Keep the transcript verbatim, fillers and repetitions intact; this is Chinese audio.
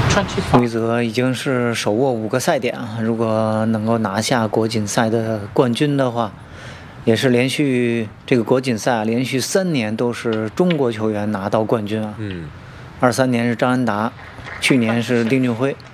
陆一泽已经是手握五个赛点啊，如果能够拿下国锦赛的冠军的话，也是连续这个国锦赛啊，连续三年都是中国球员拿到冠军啊。 嗯， 二三年是张安达，去年是丁俊晖。